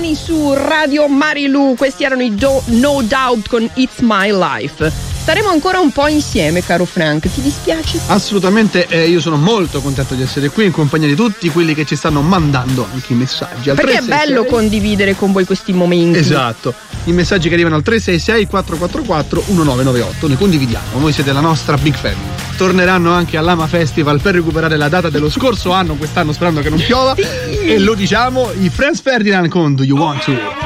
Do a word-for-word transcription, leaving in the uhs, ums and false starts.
Mani su Radio Marilu. Questi erano i Do- No Doubt con It's My Life. Staremo ancora un po' insieme, caro Frank, ti dispiace? Assolutamente, eh, io sono molto contento di essere qui in compagnia di tutti quelli che ci stanno mandando anche i messaggi. Al Perché tre sei è bello sei condividere con voi questi momenti. Esatto, i messaggi che arrivano al tre sei sei quattro quattro quattro uno nove nove otto, noi condividiamo, voi siete la nostra Big Family. Torneranno anche all'Ama Festival per recuperare la data dello scorso anno, quest'anno sperando che non piova, sì. E lo diciamo, i Franz Ferdinand con Do You Want To?